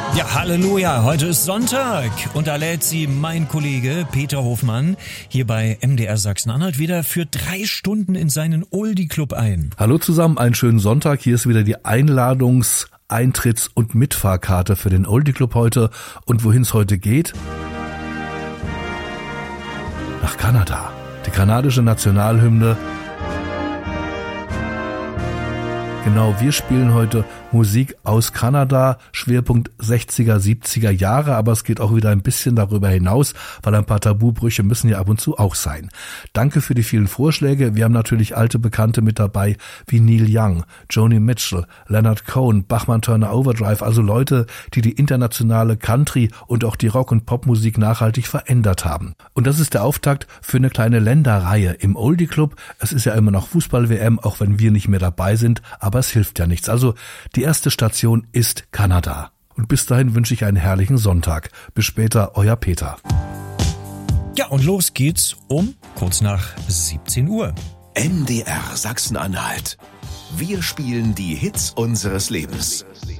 Ja, Halleluja, heute ist Sonntag und da lädt Sie mein Kollege Peter Hofmann hier bei MDR Sachsen-Anhalt wieder für 3 Stunden in seinen Oldie-Club ein. Hallo zusammen, einen schönen Sonntag. Hier ist wieder die Eintritts- und Mitfahrkarte für den Oldie-Club heute. Und wohin es heute geht? Nach Kanada. Die kanadische Nationalhymne. Genau, wir spielen heute Musik aus Kanada, Schwerpunkt 60er, 70er Jahre, aber es geht auch wieder ein bisschen darüber hinaus, weil ein paar Tabubrüche müssen ja ab und zu auch sein. Danke für die vielen Vorschläge. Wir haben natürlich alte Bekannte mit dabei, wie Neil Young, Joni Mitchell, Leonard Cohen, Bachman Turner Overdrive, also Leute, die die internationale Country und auch die Rock- und Popmusik nachhaltig verändert haben. Und das ist der Auftakt für eine kleine Länderreihe im Oldie Club. Es ist ja immer noch Fußball-WM, auch wenn wir nicht mehr dabei sind, aber es hilft ja nichts. Also die erste Station ist Kanada. Und bis dahin wünsche ich einen herrlichen Sonntag. Bis später, euer Peter. Ja, und los geht's um kurz nach 17 Uhr. MDR Sachsen-Anhalt. Wir spielen die Hits unseres Lebens.